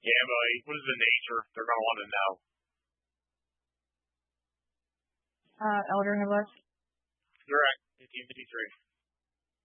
Yeah, but like, what is the nature? They're gonna want to know. Elder Nicholas. Correct. 1853.